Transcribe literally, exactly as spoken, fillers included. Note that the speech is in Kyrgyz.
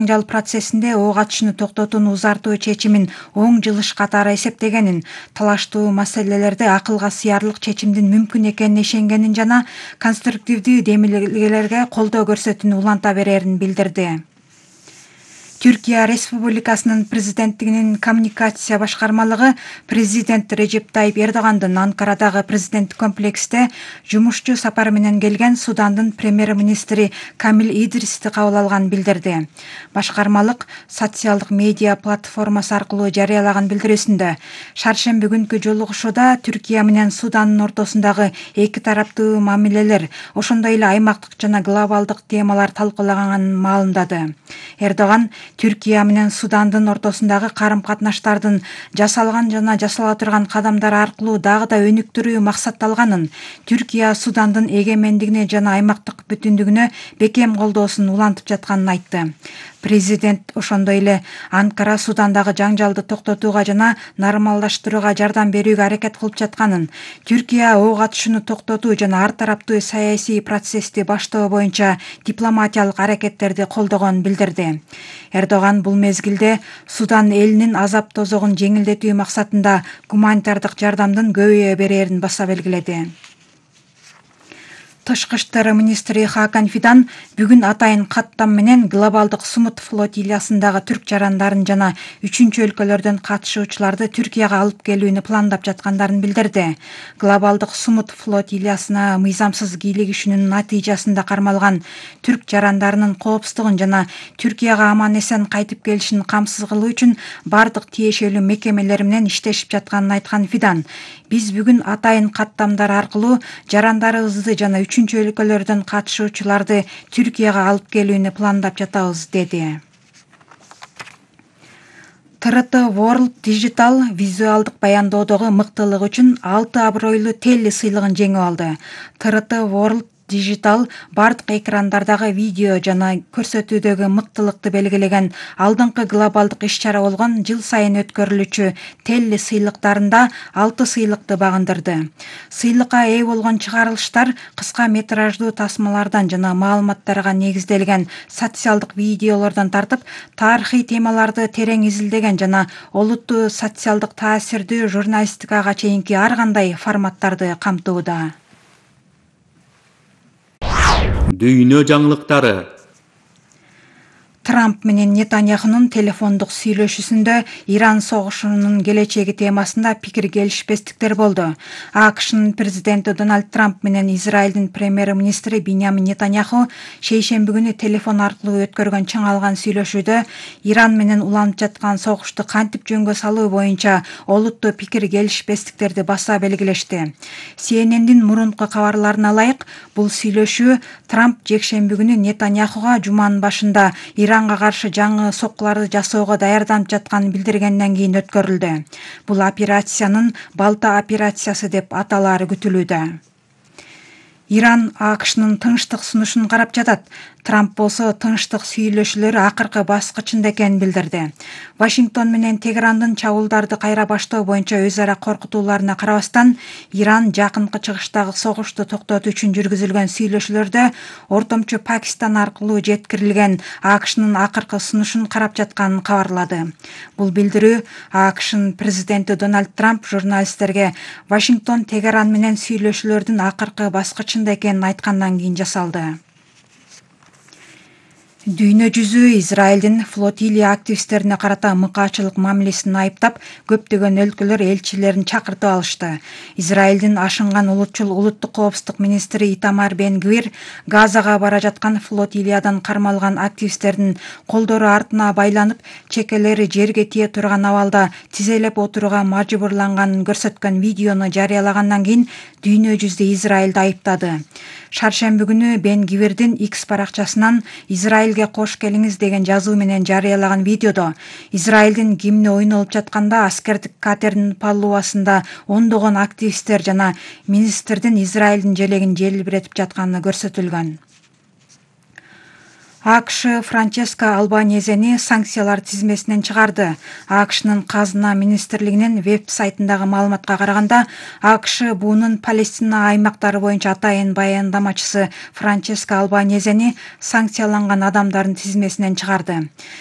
жаңжал процессинде ок атышууну токтотууну узартуу чечимин оң жылыш катары эсептегенин, талаштуу маселелерде акылга сыярлык чечимдин мүмкүн экенине ишенгенин жана конструктивдүү демилгелерге колдоо көрсөтүүнү уланта берерин билдирди. Түркия Республикасынын президенттигинин коммуникация башкармалыгы президент Режеп Тайип Эрдогандын Анкарадагы президент комплексте жумушчу сапары менен келген Судандын премьер-министри Камил Идристи кабыл алганын билдирди. Башкармалык социалдык медиа платформасы аркылуу жарыялаган билдирүүсүндө шаршемби күнкү жолугушууда Түркия менен Судандын ортосундагы эки тараптуу мамилелер, ошондой эле аймактык жана глобалдык темалар талкуулаганын маалымдады. Эрдоган Түркия менен Судандын ортосундагы карым-катнаштардын жасалган жана жасала турган кадамдар аркылуу дагы да өнүктүрүү максатталганын, Түркия Судандын эгемендигине жана аймактык бүтүндүгүнө бекем колдоосун улантып жатканын айтты. Президент ошондой эле Анкара Судандагы жаңжалды токтотууга жана нормалдаштырууга жардам берүүгө аракет кылып жатканын, Түркия ок атышууну токтотуу жана ар тараптуу саясий процессти баштоо боюнча дипломатиялык аракеттерди колдогонун билдирди. Эрдоган бул мезгилде Судан элинин азап тозогун жеңилдетүү максатында гуманитардык жардамдын көбөйө берерин баса белгиледи. Тышкы иштер министри Хакан Фидан бүгүн атайын каттам менен глобалдык Сумут флотилиясындагы түрк жарандарын жана үчүнчү өлкөлөрдөн катышуучуларды Түркияга алып келүүнү пландап жаткандарын билдирди. Глобалдык Сумут флотилиясына мыйзамсыз кийлигишүүнүн натыйжасында кармалган түрк жарандарынын коопсуздугун жана Түркияга аман эсен кайтып келишин камсыз кылуу үчүн бардык тиешелүү мекемелер менен иштешип жатканын айткан Фидан, биз бүгүн атайын каттамдар аркылуу жарандарыбызды жана үчүнчү өлкөлөрдөн катышуучуларды Түркияга алып келүүнү пландап жатабыз, деди. Т Р Т World Digital визуалдык баяндоодогу мыктылыгы үчүн алты абройлуу Телли сыйлыгын жеңип алды. Т Р Т World Digital бардык экрандардагы видео жана көрсөтүүдөгү мыктылыкты белгилеген алдыңкы глобалдык иш-чара болгон жыл сайын өткөрүлүүчү Телли сыйлыктарында алты сыйлыкты багындырды. Сыйлыкка ээ болгон чыгарылыштар кыска метраждуу тасмалардан жана маалыматтарга негизделген социалдык видеолордон тартып, тарыхый темаларды терең изилдеген жана олуттуу социалдык таасирдүү журналистикага чейинки ар кандай форматтарды камтууда. Дүйнө жаңылыктары. Трамп менен Нетаньяхунун телефондук сүйлөшүүсүндө Иран согушунун келечеги темасында пикир келишпестиктер болду. АКШнын президенти Дональд Трамп менен Израилдин премьер-министри Биньямин Нетаньяху шейшемби күнү телефон аркылуу өткөргөн чыңалган сүйлөшүүдө Иран менен уланып жаткан согушту кантип жөнгө салуу боюнча олуттуу пикир келишпестиктерди баса белгилешти. Си Эн Эндин мурунку кабарларына ылайык, бул сүйлөшүү Трамп жекшемби күнү Нетаньяхуга жуманын башында Иранга каршы жаңы соккуларды жасоого даярданып жатканын билдиргенден кийин өткөрүлдү. Бул операциянын Балта операциясы деп аталаары күтүлүүдө. Иран АКШнын тынчтык сунушун карап жатат. Трамп болсо тынчтык сүйлөшүүлөр акыркы баскычында экенин билдирди. Вашингтон менен Тегерандын чабуулдарды кайра баштоо боюнча өз ара коркутууларына карабастан, Иран жакынкы чыгыштагы согушту токтотуу үчүн жүргүзүлгөн сүйлөшүүлөрдө ортомчу Пакистан аркылуу жеткирилген АКШнын акыркы сунушун карап жатканын кабарлады. Бул билдирүү АКШнын президенти Дональд Трамп журналисттерге Вашингтон Тегеран менен сүйлөшүүлөрдүн акыркы баскычында экенин айткандан кийин жасалды. Дүйнө жүзү Израилдин флотилия активисттерине карата мыкаачылык мамилесин айыптап, көптөгөн өлкөлөр элчилерин чакыртып алышты. Израилдин ашынган улутчул улуттук коопсуздук министри Итамар Бен Гвир Газага бара жаткан флотилиядан кармалган активисттердин колдору артына байланып, чекелери жерге тие турган абалда тизелеп отурууга мажбурланганын көрсөткөн видеону жарыялагандан кийин дүйнө жүзү Израилди айыптады. Шаршемби күнү Бен Гвирдин X баракчасынан Израилге кош келиңиз деген жазуу менен жарыялаган видеодо Израилдин гимни ойнолуп жатканда аскердик катердин палубасында ондогон активисттер жана министрдин Израилдин желегин желбиретип жатканы көрсөтүлгөн. АКШ Франческо Албанезени санкциялар тизмесинен чыгарды. АКШнын казына министрлигинин веб-сайтындагы маалыматка караганда, АКШ буунун Палестина аймактары боюнча атайын баяндамачысы Франческо Албанезени санкцияланган адамдардын тизмесинен чыгарды.